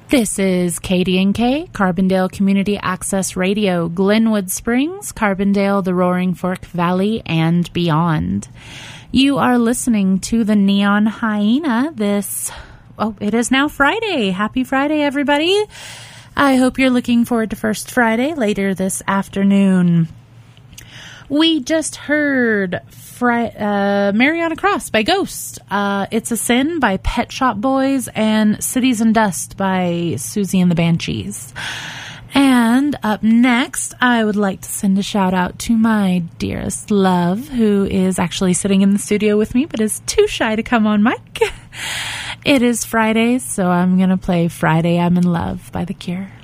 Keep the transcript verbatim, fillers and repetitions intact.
This is K D N K, Carbondale Community Access Radio, Glenwood Springs, Carbondale, the Roaring Fork Valley, and beyond. You are listening to the Neon Hyena. This, oh, it is now Friday. Happy Friday, everybody. I hope you're looking forward to First Friday later this afternoon. We just heard Fri- uh, Mariana Cross by Ghost. Uh, It's a Sin by Pet Shop Boys, and Cities and Dust by Susie and the Banshees. And up next, I would like to send a shout out to my dearest love, who is actually sitting in the studio with me, but is too shy to come on mic. It is Friday, so I'm going to play Friday I'm in Love by The Cure.